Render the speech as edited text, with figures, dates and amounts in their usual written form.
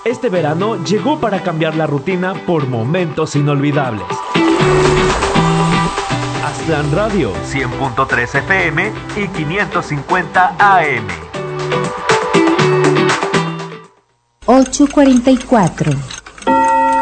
Este verano llegó para cambiar la rutina por momentos inolvidables. Aztlán Radio, 100.3 FM y 550 AM. 8:44.